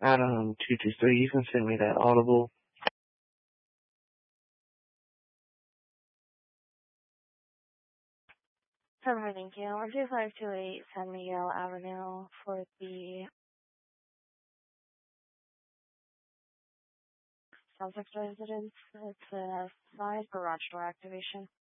Adam 223. You can send me that audible. Perfect, thank you. 12528 San Miguel Avenue for the South Sector residence. It's a side garage door activation.